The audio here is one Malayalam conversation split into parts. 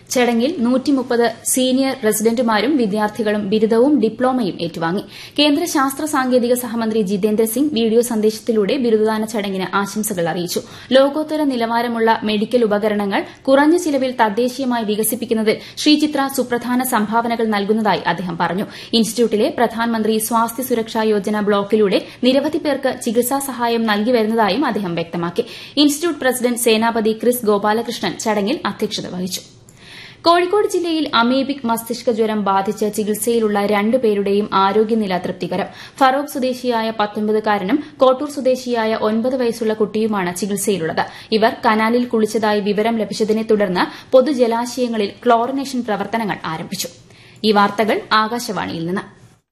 ചടങ്ങിൽ 130 സീനിയർ റസിഡന്റുമാരും വിദ്യാർത്ഥികളും ബിരുദവും ഡിപ്ലോമയും ഏറ്റുവാങ്ങി. കേന്ദ്ര ശാസ്ത്ര സാങ്കേതിക സഹമന്ത്രി ജിതേന്ദ്ര സിംഗ് വീഡിയോ സന്ദേശത്തിലൂടെ ബിരുദദാന ചടങ്ങിന് ആശംസകൾ അറിയിച്ചു. ലോകോത്തര നിലവാരമുള്ള മെഡിക്കൽ ഉപകരണങ്ങൾ കുറഞ്ഞ ചിലവിൽ തദ്ദേശീയമായി വികസിപ്പിക്കുന്നതിൽ ശ്രീചിത്ര സുപ്രധാന സംഭാവനകൾ നൽകുന്നതായി അദ്ദേഹം പറഞ്ഞു. ഇൻസ്റ്റിറ്റ്യൂട്ടിലെ പ്രധാൻമന്ത്രി സ്വാസ്ഥ്യ സുരക്ഷാ യോജന ബ്ലോക്കിലൂടെ നിരവധി പേർക്ക് ചികിത്സാ സഹായം നൽകി വരുന്നതായും അദ്ദേഹം വ്യക്തമാക്കി. ഇൻസ്റ്റിറ്റ്യൂട്ട് പ്രസിഡന്റ് സേനാപതി ക്രിസ് ഗോപാലകൃഷ്ണൻ ചടങ്ങിൽ അധ്യക്ഷത വഹിച്ചു. കോഴിക്കോട് ജില്ലയിൽ അമീബിക് മസ്തിഷ്ക ജ്വരം ബാധിച്ച് ചികിത്സയിലുള്ള 2 പേരുടെയും ആരോഗ്യനില തൃപ്തികരം. ഫറോക്ക് സ്വദേശിയായ 19-കാരനും കോട്ടൂർ സ്വദേശിയായ 9 വയസ്സുള്ള കുട്ടിയുമാണ് ചികിത്സയിലുള്ളത്. ഇവർ കനാലിൽ കുളിച്ചതായി വിവരം ലഭിച്ചതിനെ തുടർന്ന് പൊതുജലാശയങ്ങളിൽ ക്ലോറിനേഷൻ പ്രവർത്തനങ്ങൾ ആരംഭിച്ചു. ഈ വാർത്തകൾ ആകാശവാണിയിൽ നിന്ന്.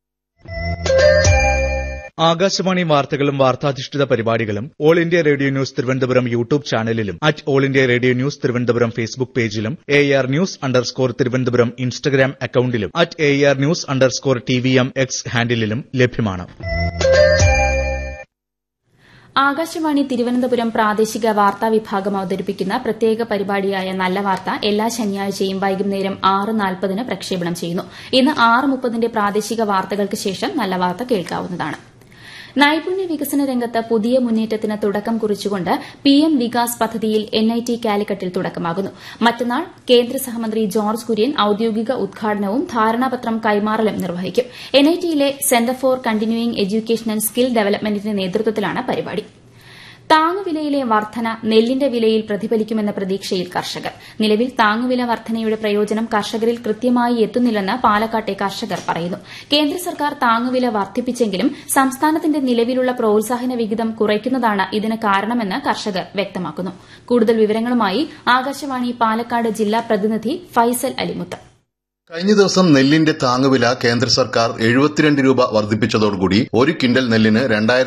ആകാശവാണി വാർത്തകളും വാർത്താധിഷ്ഠിത പരിപാടികളും all India radio news Thiruvananthapuram YouTube ചാനലിലും all India radio news Thiruvananthapuram Facebook പേജിലും AR News_ തിരുവനന്തപുരം ഇൻസ്റ്റഗ്രാം അക്കൌണ്ടിലും AR News_TVM X ഹാൻഡിലും ലഭ്യമാണ്. ആകാശവാണി തിരുവനന്തപുരം പ്രാദേശിക വാർത്താ വിഭാഗം അവതരിപ്പിക്കുന്ന പ്രത്യേക പരിപാടിയായ നല്ല വാർത്ത എല്ലാ ശനിയാഴ്ചയും വൈകുന്നേരം 6:40 പ്രക്ഷേപണം ചെയ്യുന്നു. ഇന്ന് 6:30 പ്രാദേശിക വാർത്തകൾക്ക് ശേഷം നല്ല വാർത്ത കേൾക്കാവുന്നതാണ്. നൈപുണ്യ വികസന രംഗത്ത് പുതിയ മുന്നേറ്റത്തിന് തുടക്കം കുറിച്ചുകൊണ്ട് PM വികാസ് പദ്ധതിയിൽ NIT കാലിക്കറ്റിൽ തുടക്കമാകുന്നു. മറ്റന്നാൾ കേന്ദ്ര സഹമന്ത്രി ജോർജ് കുര്യൻ ഔദ്യോഗിക ഉദ്ഘാടനവും ധാരണാപത്രം കൈമാറലും നിർവഹിക്കും. NITയിലെ centre for continuing education and skill ഡെവലപ്മെന്റിന്റെ നേതൃത്വത്തിലാണ് പരിപാടി. താങ്ങുവിലയിലെ വർധന നെല്ലിന്റെ വിലയിൽ പ്രതിഫലിക്കുമെന്ന പ്രതീക്ഷയിൽ കർഷകർ. നിലവിൽ താങ്ങുവില വർധനയുടെ പ്രയോജനം കർഷകരിൽ കൃത്യമായി എത്തുന്നില്ലെന്ന് പാലക്കാട്ടെ കർഷകർ പറയുന്നു. കേന്ദ്ര സർക്കാർ താങ്ങുവില വർദ്ധിപ്പിച്ചെങ്കിലും സംസ്ഥാനത്തിന്റെ നിലവിലുള്ള പ്രോത്സാഹന വിഹിതം കുറയ്ക്കുന്നതാണ് ഇതിന് കാരണമെന്ന് കർഷകർ വ്യക്തമാക്കുന്നു. കൂടുതൽ വിവരങ്ങളുമായി ആകാശവാണി പാലക്കാട് ജില്ലാ പ്രതിനിധി ഫൈസൽ അലിമുത്ത്. കഴിഞ്ഞ ദിവസം നെല്ലിന്റെ താങ്ങുവില കേന്ദ്ര സർക്കാർ 72 രൂപ വർദ്ധിപ്പിച്ചതോടുകൂടി 1 ക്വിന്റൽ നെല്ലിന്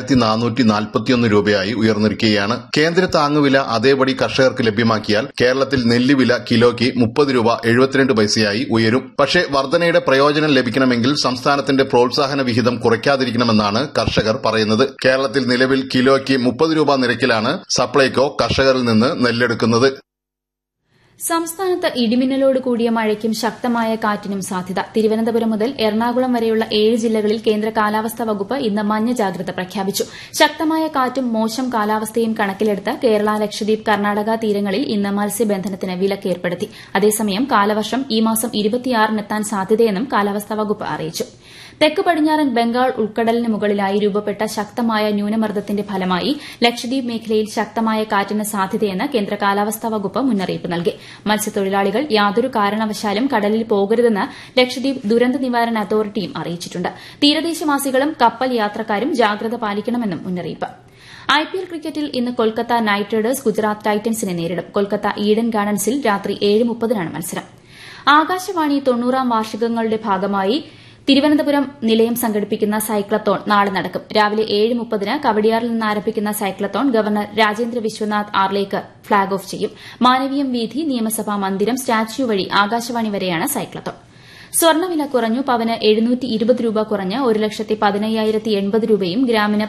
2441 രൂപയായി ഉയർന്നിരിക്കുകയാണ്. കേന്ദ്ര താങ്ങുവില അതേപടി കർഷകർക്ക് ലഭ്യമാക്കിയാൽ കേരളത്തിൽ നെല്ലുവില കിലോയ്ക്ക് 30 രൂപ 72 പൈസയായി ഉയരും. പക്ഷേ വർധനയുടെ പ്രയോജനം ലഭിക്കണമെങ്കിൽ സംസ്ഥാനത്തിന്റെ പ്രോത്സാഹന വിഹിതം കുറയ്ക്കാതിരിക്കണമെന്നാണ് കർഷകർ പറയുന്നത്. കേരളത്തിൽ നിലവിൽ കിലോയ്ക്ക് 30 രൂപ നിരക്കിലാണ് സപ്ലൈകോ കർഷകരിൽ നിന്ന് നെല്ലെടുക്കുന്നത്. സംസ്ഥാനത്ത് ഇടിമിന്നലോട് കൂടിയ മഴയ്ക്കും ശക്തമായ കാറ്റിനും സാധ്യത. തിരുവനന്തപുരം മുതൽ എറണാകുളം വരെയുള്ള 7 ജില്ലകളിൽ കേന്ദ്ര കാലാവസ്ഥാ വകുപ്പ് ഇന്ന് മഞ്ഞ ജാഗ്രത പ്രഖ്യാപിച്ചു. ശക്തമായ കാറ്റും മോശം കാലാവസ്ഥയും കണക്കിലെടുത്ത് കേരള, ലക്ഷദ്വീപ്, കർണാടക തീരങ്ങളിൽ ഇന്ന് മത്സ്യബന്ധനത്തിന് വിലക്ക് ഏർപ്പെടുത്തി. അതേസമയം കാലവർഷം ഈ മാസം 26-നെത്താൻ സാധ്യതയെന്നും കാലാവസ്ഥാ വകുപ്പ് അറിയിച്ചു. തെക്ക് പടിഞ്ഞാറൻ ബംഗാൾ ഉൾക്കടലിന് മുകളിലായി രൂപപ്പെട്ട ശക്തമായ ന്യൂനമർദ്ദത്തിന്റെ ഫലമായി ലക്ഷദ്വീപ് മേഖലയിൽ ശക്തമായ കാറ്റിന് സാധ്യതയെന്ന് കേന്ദ്ര കാലാവസ്ഥാ വകുപ്പ് മുന്നറിയിപ്പ് നൽകി. മത്സ്യത്തൊഴിലാളികൾ യാതൊരു കാരണവശാലും കടലിൽ പോകരുതെന്ന് ലക്ഷദ്വീപ് ദുരന്ത നിവാരണ അതോറിറ്റിയും അറിയിച്ചിട്ടുണ്ട്. തീരദേശവാസികളും കപ്പൽ യാത്രക്കാരും ജാഗ്രത പാലിക്കണമെന്നും മുന്നറിയിപ്പ്. IPL ക്രിക്കറ്റിൽ ഇന്ന് കൊൽക്കത്ത നൈറ്റ് റൈഡേഴ്സ് ഗുജറാത്ത് ടൈറ്റൻസിനെ നേരിടും. കൊൽക്കത്ത ഈഡൻ ഗാർഡൻസിൽ രാത്രി 7:30 മത്സരം. ആകാശവാണി 90ാം വാർഷികങ്ങളുടെ ഭാഗമായി തിരുവനന്തപുരം നിലയം സംഘടിപ്പിക്കുന്ന സൈക്ലത്തോൺ നാളെ നടക്കും. രാവിലെ 7:30 കവടിയാറിൽ നിന്ന് ആരംഭിക്കുന്ന cyclothon governor Rajendra Vishwanath Arlekar flag off ചെയ്യും. മാനവീയം വീഥി, നിയമസഭാ മന്ദിരം, സ്റ്റാച്യു വഴി ആകാശവാണി വരെയാണ് സൈക്ലത്തോൺ. സ്വർണ്ണവില കുറഞ്ഞു. പവന് 720 രൂപ കുറഞ്ഞ് 1,15,080 രൂപയും ഗ്രാമിന്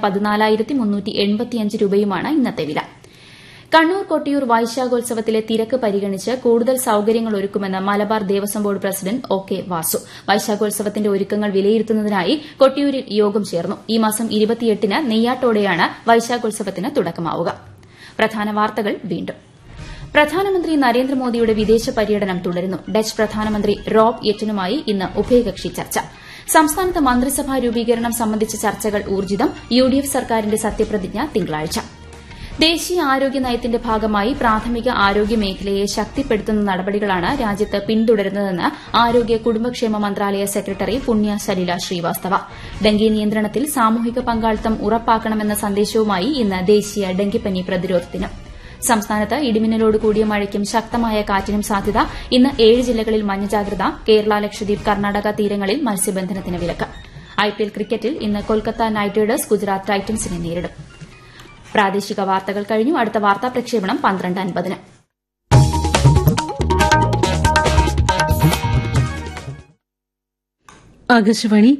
14,385 രൂപയുമാണ് ഇന്നത്തെ വില. കണ്ണൂർ കൊട്ടിയൂർ വൈശാഖോത്സവത്തിലെ തിരക്ക് പരിഗണിച്ച് കൂടുതൽ സൌകര്യങ്ങൾ ഒരുക്കുമെന്ന് Malabar Devaswom board president OK Vasu. വൈശാഖോത്സവത്തിന്റെ ഒരുക്കങ്ങൾ വിലയിരുത്തുന്നതിനായി കൊട്ടിയൂരിൽ യോഗം ചേർന്നു. ഈ മാസം 28-ന് നെയ്യാട്ടോടെയാണ് വൈശാഖോത്സവത്തിന് തുടക്കമാവുക. പ്രധാന വാർത്തകൾ വീണ്ടും. പ്രധാനമന്ത്രി നരേന്ദ്രമോദിയുടെ വിദേശ പര്യടനം തുടരുന്നു. ഡച്ച് പ്രധാനമന്ത്രി റോബ് യെറ്റനുമായി ഇന്ന് ഉഭയകക്ഷി ചർച്ച. സംസ്ഥാനത്ത് മന്ത്രിസഭാ രൂപീകരണം സംബന്ധിച്ച ചർച്ചകൾ ഊർജ്ജിതം. UDF സർക്കാരിന്റെ സത്യപ്രതിജ്ഞ തിങ്കളാഴ്ച. ദേശീയ ആരോഗ്യ നയത്തിന്റെ ഭാഗമായി പ്രാഥമിക ആരോഗ്യ മേഖലയെ ശക്തിപ്പെടുത്തുന്ന നടപടികളാണ് രാജ്യത്ത് പിന്തുടരുന്നതെന്ന് ആരോഗ്യ കുടുംബക്ഷേമ മന്ത്രാലയ സെക്രട്ടറി പുണ്യ സലില ശ്രീവാസ്തവ. ഡെങ്കി നിയന്ത്രണത്തിൽ സാമൂഹിക പങ്കാളിത്തം ഉറപ്പാക്കണമെന്ന സന്ദേശവുമായി ഇന്ന് ദേശീയ ഡെങ്കിപ്പനി പ്രതിരോധ ദിനം. സംസ്ഥാനത്ത് ഇടിമിന്നലോട് കൂടിയ മഴയ്ക്കും ശക്തമായ കാറ്റിനും സാധ്യത. ഇന്ന് 7 ജില്ലകളിൽ മഞ്ഞ ജാഗ്രത. കേരള, ലക്ഷദ്വീപ്, കർണാടക തീരങ്ങളിൽ മത്സ്യബന്ധനത്തിന് വിലക്ക്. IPL ക്രിക്കറ്റിൽ ഇന്ന് കൊൽക്കത്ത നൈറ്റ് റൈഡേഴ്സ് ഗുജറാത്ത് ടൈറ്റൻസിനെ നേരിടും. പ്രാദേശിക വാർത്തകൾ കഴിഞ്ഞു. അടുത്ത വാർത്താ പ്രക്ഷേപണം 12:50. ആകാശവാണി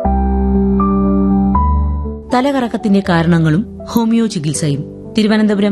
തലകറക്കത്തിന്റെ കാരണങ്ങളും ഹോമിയോ ചികിത്സയും. തിരുവനന്തപുരം